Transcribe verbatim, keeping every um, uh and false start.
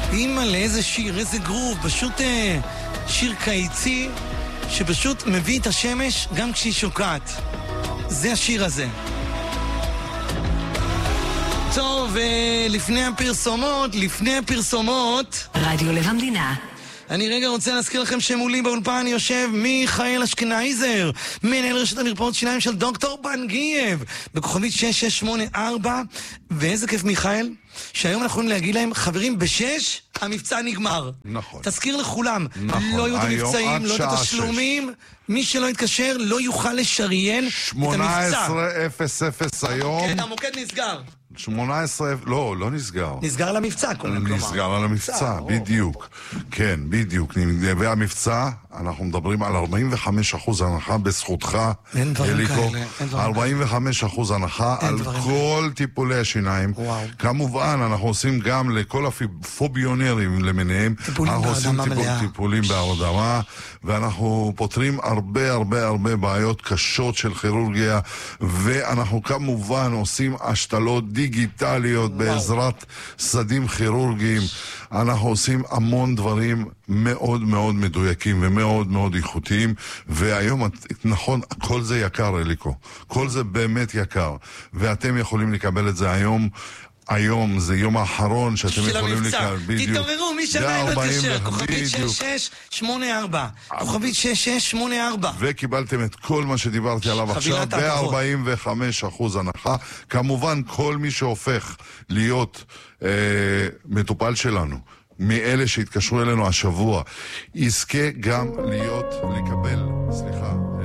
אימא'לה, איזה שיר, איזה גרוב, פשוט אה, שיר קיצי שפשוט מביא את השמש גם כשהיא שוקעת. זה השיר הזה. טוב, אה, לפני הפרסומות, לפני הפרסומות רדיו לב המדינה. אני רגע רוצה להזכיר לכם שמולי באולפן יושב מיכאל אשכנזר, מנהל רשת המרפאות שיניים של דוקטור בנגייב, בכוכבית שש שש שמונה ארבע. ואיזה כיף מיכאל, שהיום אנחנו יכולים להגיד להם, חברים, בשש המבצע נגמר. נכון. תזכיר לכולם, נכון. לא יהיו את המבצעים, לא את התשלומים, מי שלא יתקשר לא יוכל לשריין את המבצע. שמונה עשרה אפס אפס היום. כן, המוקד נסגר. שמונה עשרה, לא, לא נסגר. נסגר על המבצע, כלומר. נסגר על המבצע, בדיוק. כן, בדיוק. והמבצע, אנחנו מדברים על ארבעים וחמישה אחוז הנחה בזכותך, אליקו. ארבעים וחמישה אחוז הנחה על כל טיפולי השיניים. כמובן, אנחנו עושים גם לכל הפוביונרים למיניהם. אנחנו עושים טיפולים בהרדמה, ואנחנו פותרים הרבה הרבה הרבה בעיות קשות של כירורגיה, ואנחנו כמובן עושים השתלות דיגיטליות בעזרת סדים כירורגיים. אנחנו עושים המון דברים מאוד מאוד מדויקים ומאוד מאוד איכותיים, והיום, נכון, כל זה יקר, אליקו. כל זה באמת יקר, ואתם יכולים לקבל את זה היום. היום זה יום האחרון שאתם יכולים לקבל. תתעוררו, מי שעדיין לא תשאר, כוכבית שש שש שמונה ארבע, כוכבית שש שש שמונה ארבע. וקיבלתם את כל מה שדיברתי עליו עכשיו ב-ארבעים וחמישה אחוז הנחה. כמובן, כל מי שהופך להיות אה, מטופל שלנו, מאלה שהתקשרו אלינו השבוע, יזכה גם להיות, לקבל, סליחה,